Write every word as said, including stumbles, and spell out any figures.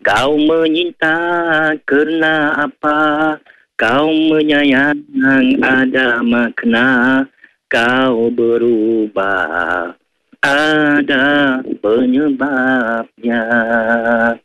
Kau menyinta kerana apa? Kau menyayang ada makna. Kau berubah ada penyebabnya.